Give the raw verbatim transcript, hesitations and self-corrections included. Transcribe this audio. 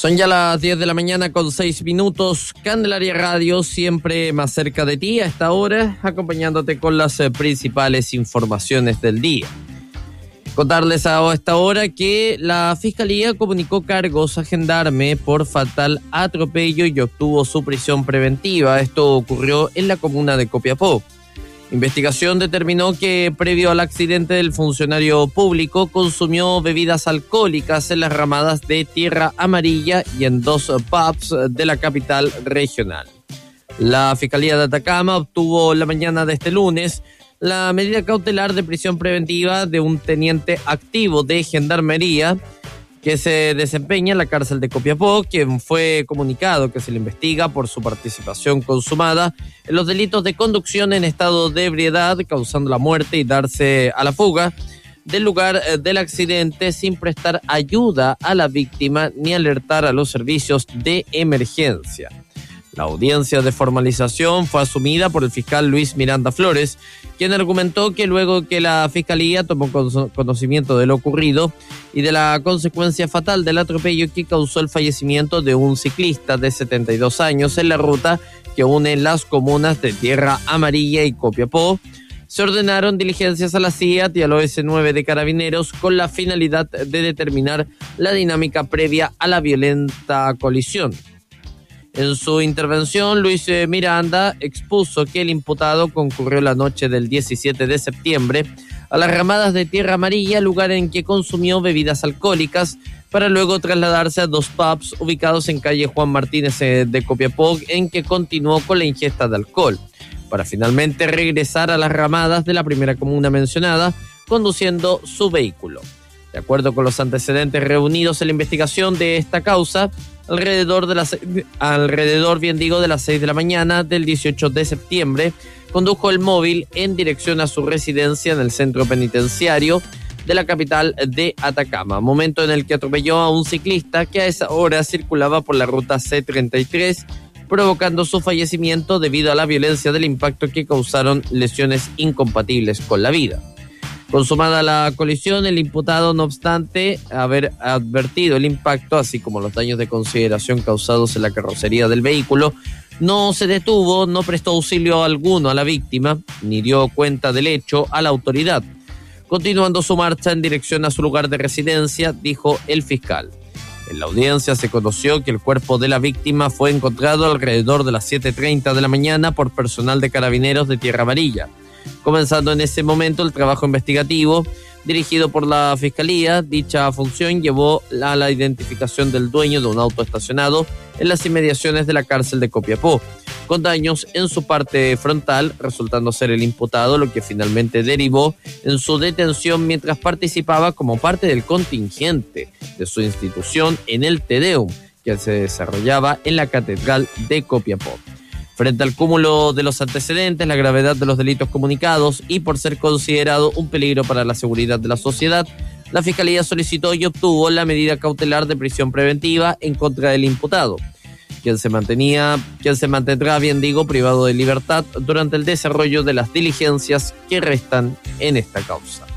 Son ya las diez de la mañana con seis minutos. Candelaria Radio, siempre más cerca de ti a esta hora, acompañándote con las eh, principales informaciones del día. Contarles a esta hora que la Fiscalía comunicó cargos a gendarme por fatal atropello y obtuvo su prisión preventiva. Esto ocurrió en la comuna de Copiapó. Investigación determinó que previo al accidente el funcionario público consumió bebidas alcohólicas en las ramadas de Tierra Amarilla y en dos pubs de la capital regional. La Fiscalía de Atacama obtuvo la mañana de este lunes la medida cautelar de prisión preventiva de un teniente activo de Gendarmería que se desempeña en la cárcel de Copiapó, quien fue comunicado que se le investiga por su participación consumada en los delitos de conducción en estado de ebriedad, causando la muerte y darse a la fuga del lugar del accidente sin prestar ayuda a la víctima ni alertar a los servicios de emergencia. La audiencia de formalización fue asumida por el fiscal Luis Miranda Flores, quien argumentó que luego que la Fiscalía tomó conocimiento de lo ocurrido y de la consecuencia fatal del atropello que causó el fallecimiento de un ciclista de setenta y dos años en la ruta que une las comunas de Tierra Amarilla y Copiapó, se ordenaron diligencias a la C I A T y al O S nueve de Carabineros con la finalidad de determinar la dinámica previa a la violenta colisión. En su intervención, Luis Miranda expuso que el imputado concurrió la noche del diecisiete de septiembre a las ramadas de Tierra Amarilla, lugar en que consumió bebidas alcohólicas, para luego trasladarse a dos pubs ubicados en calle Juan Martínez de Copiapó, en que continuó con la ingesta de alcohol, para finalmente regresar a las ramadas de la primera comuna mencionada, conduciendo su vehículo. De acuerdo con los antecedentes reunidos en la investigación de esta causa, alrededor de las alrededor bien digo de las seis de la mañana del dieciocho de septiembre, condujo el móvil en dirección a su residencia en el centro penitenciario de la capital de Atacama, momento en el que atropelló a un ciclista que a esa hora circulaba por la ruta C treinta y tres, provocando su fallecimiento debido a la violencia del impacto que causaron lesiones incompatibles con la vida. Consumada la colisión, el imputado, no obstante haber advertido el impacto, así como los daños de consideración causados en la carrocería del vehículo, no se detuvo, no prestó auxilio alguno a la víctima, ni dio cuenta del hecho a la autoridad, continuando su marcha en dirección a su lugar de residencia, dijo el fiscal. En la audiencia se conoció que el cuerpo de la víctima fue encontrado alrededor de las siete treinta de la mañana por personal de Carabineros de Tierra Amarilla. Comenzando en ese momento el trabajo investigativo dirigido por la Fiscalía, dicha función llevó a la identificación del dueño de un auto estacionado en las inmediaciones de la cárcel de Copiapó, con daños en su parte frontal, resultando ser el imputado, lo que finalmente derivó en su detención mientras participaba como parte del contingente de su institución en el Te Deum, que se desarrollaba en la Catedral de Copiapó. Frente al cúmulo de los antecedentes, la gravedad de los delitos comunicados y por ser considerado un peligro para la seguridad de la sociedad, la Fiscalía solicitó y obtuvo la medida cautelar de prisión preventiva en contra del imputado, quien se mantenía, quien se mantendrá, bien digo, privado de libertad durante el desarrollo de las diligencias que restan en esta causa.